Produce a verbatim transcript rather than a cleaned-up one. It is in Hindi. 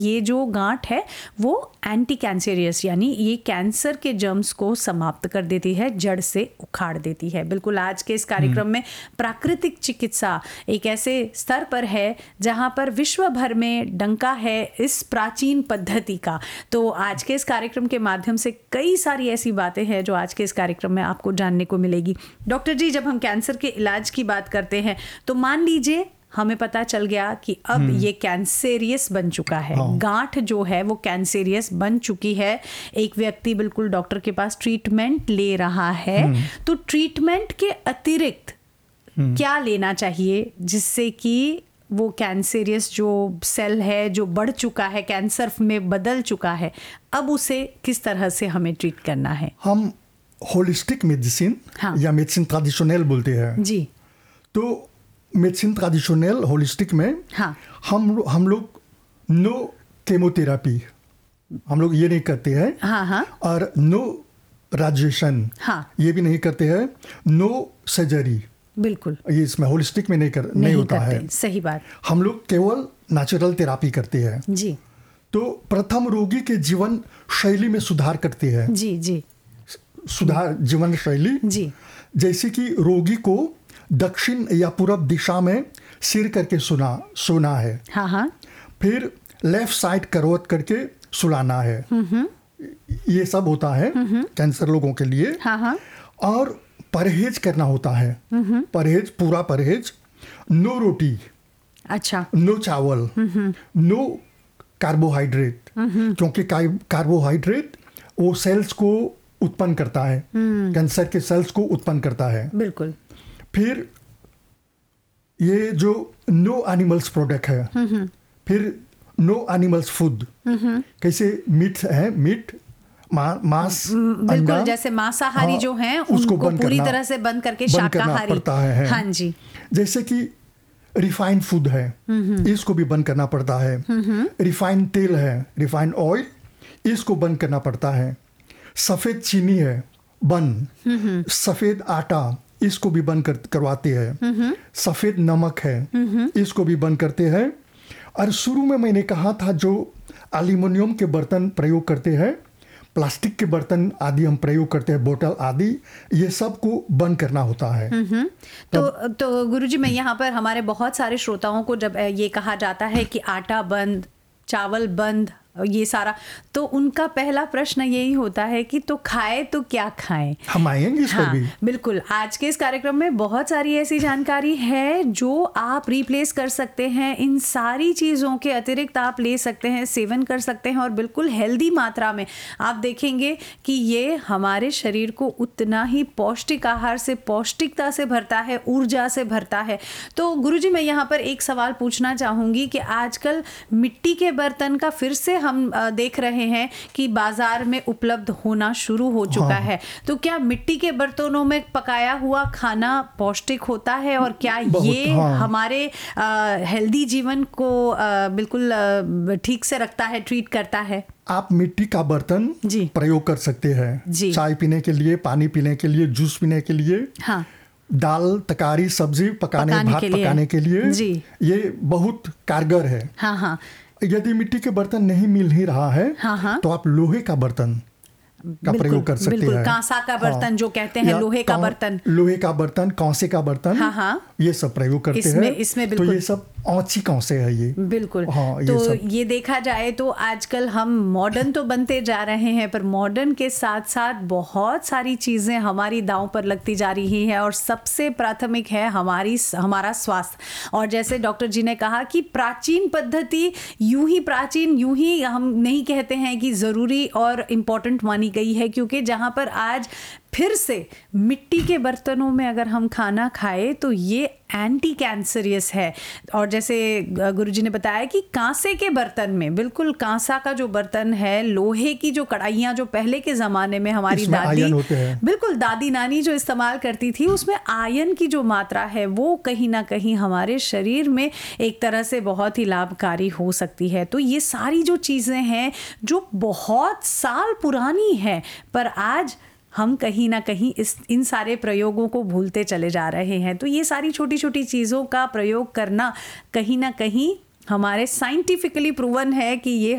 ये जो गांठ है वो एंटी कैंसरियस यानी ये कैंसर के जर्म्स को समाप्त कर देती है, जड़ से उखाड़ देती है। बिल्कुल आज के इस कार्यक्रम में प्राकृतिक चिकित्सा एक ऐसे स्तर पर है जहां पर विश्व भर में डंका है इस प्राचीन पद्धति का। तो आज के इस कार्यक्रम के माध्यम से कई सारी ऐसी बातें हैं जो आज के इस कार्यक्रम में आपको जानने को मिलेगी। डॉक्टर जी, जब हम कैंसर के इलाज की बात करते हैं तो मान लीजिए हमें पता चल गया कि अब ये कैंसेरियस बन चुका है, हाँ। गांठ जो है वो कैंसेरियस बन चुकी है। एक व्यक्ति बिल्कुल डॉक्टर के पास ट्रीटमेंट ले रहा है, तो ट्रीटमेंट के अतिरिक्त क्या लेना चाहिए जिससे कि वो कैंसेरियस जो सेल है जो बढ़ चुका है, कैंसर में बदल चुका है, अब उसे किस तरह से हमें ट्रीट करना है? हम होलिस्टिक मेडिसिन हाँ। या मेडिसिन ट्रेडिशनल बोलते हैं जी। तो मेडिसिन ट्रेडिशनल होलिस्टिक में हाँ। हम हम लोग नो केमोथेरापी हम लोग ये नहीं करते हैं। हाँ हाँ। और नो रेडिएशन हाँ। ये भी नहीं करते हैं। नो सर्जरी बिल्कुल ये इसमें होलिस्टिक में नहीं कर नहीं, नहीं होता करते, है। सही बात। हम लोग केवल नेचुरल थेरापी करते हैं। जी तो प्रथम रोगी के जीवन शैली में सुधार करते हैं। जी जी सुधार जीवन शैली जी। जैसे कि रोगी को दक्षिण या पूरब दिशा में सिर करके सुना सोना है। हाँ हाँ। फिर लेफ्ट साइड करवट करके सुलाना है। ये सब होता है कैंसर लोगों के लिए। हाँ हाँ। और परहेज करना होता है। परहेज पूरा परहेज, नो रोटी, अच्छा, नो चावल, नो कार्बोहाइड्रेट, क्योंकि कार्बोहाइड्रेट वो सेल्स को उत्पन्न करता है, कैंसर के सेल्स को उत्पन्न करता है। बिल्कुल। फिर ये जो नो एनिमल्स प्रोडक्ट है, फिर नो एनिमल्स फूड, कैसे मीट है, मीट मा, मांस, बिल्कुल जैसे मांसाहारी हाँ, जो हैं उसको उनको बंद पूरी करना- तरह से बंद करके बंद करना शाकाहारी पड़ता है। हाँ जी। जैसे कि रिफाइंड फूड है, इसको भी बंद करना पड़ता है। रिफाइंड तेल है, रिफाइंड ऑयल, इसको बंद करना पड़ता है। सफ़ेद चीनी है, बंद। सफ़ेद आटा, इसको भी बंद कर, करवाते हैं। सफ़ेद नमक है, इसको भी बंद करते हैं। और शुरू में मैंने कहा था जो एल्युमिनियम के बर्तन प्रयोग करते हैं, प्लास्टिक के बर्तन आदि हम प्रयोग करते हैं, बोतल आदि, ये सब को बंद करना होता है। तो तो गुरुजी, मैं यहाँ पर हमारे बहुत सारे श्रोताओं को जब ये कहा जाता है कि आटा बंद, चावल बंद, ये सारा, तो उनका पहला प्रश्न यही होता है कि तो खाए तो क्या खाएं? हम आएंगे इस पर हाँ, भी। बिल्कुल। आज के इस कार्यक्रम में बहुत सारी ऐसी जानकारी है जो आप रिप्लेस कर सकते हैं। इन सारी चीज़ों के अतिरिक्त आप ले सकते हैं, सेवन कर सकते हैं और बिल्कुल हेल्दी मात्रा में। आप देखेंगे कि ये हमारे शरीर को उतना ही पौष्टिक आहार से, पौष्टिकता से भरता है, ऊर्जा से भरता है। तो गुरुजी, मैं यहाँ पर एक सवाल पूछना चाहूँगी कि आजकल मिट्टी के बर्तन का फिर से हम देख रहे हैं कि बाजार में उपलब्ध होना शुरू हो चुका हाँ। है। तो क्या मिट्टी के बर्तनों में पकाया हुआ खाना पौष्टिक होता है और क्या ये हाँ। हमारे हेल्दी जीवन को आ, बिल्कुल आ, ठीक से रखता है, ट्रीट करता है? आप मिट्टी का बर्तन जी। प्रयोग कर सकते हैं, चाय पीने के लिए, पानी पीने के लिए, जूस पीने के लिए, हाँ, दाल, तरकारी, सब्जी पकाने, पकाने भात के लिए। पकाने के लिए जी। ये बहुत कारगर है। हाँ हाँ। यदि मिट्टी के बर्तन नहीं मिल ही रहा है, हाँ हाँ। तो आप लोहे का बर्तन का प्रयोग कर सकते बिल्कुल, हैं। कांसा का बर्तन हाँ। जो कहते हैं, या लोहे का कौ- बर्तन, लोहे का बर्तन, कांसे का बर्तन, हाँ हाँ, ये सब प्रयोग करते इसमें, हैं। इसमें तो बिल्कुल। ये सब औची कांसे है ये। बिल्कुल। हाँ, ये तो सब। ये देखा जाए तो आजकल हम मॉडर्न तो बनते जा रहे हैं, पर मॉडर्न के साथ साथ बहुत सारी चीज़ें हमारी दांव पर लगती जा रही हैं और सबसे प्राथमिक है हमारी हमारा स्वास्थ्य। और जैसे डॉक्टर जी ने कहा कि प्राचीन पद्धति यूं ही प्राचीन, यूं ही हम नहीं कहते हैं कि ज़रूरी और इम्पॉर्टेंट मानी गई है, क्योंकि जहाँ पर आज फिर से मिट्टी के बर्तनों में अगर हम खाना खाएं तो ये एंटी कैंसरियस है। और जैसे गुरुजी ने बताया कि कांसे के बर्तन में, बिल्कुल कांसा का जो बर्तन है, लोहे की जो कढ़ाइयाँ जो पहले के ज़माने में हमारी दादी, बिल्कुल दादी नानी जो इस्तेमाल करती थी, उसमें आयरन की जो मात्रा है वो कहीं ना कहीं हमारे शरीर में एक तरह से बहुत ही लाभकारी हो सकती है। तो ये सारी जो चीज़ें हैं जो बहुत साल पुरानी है, पर आज हम कहीं ना कहीं इस इन सारे प्रयोगों को भूलते चले जा रहे हैं। तो ये सारी छोटी छोटी चीज़ों का प्रयोग करना कहीं ना कहीं हमारे साइंटिफिकली प्रूवन है कि ये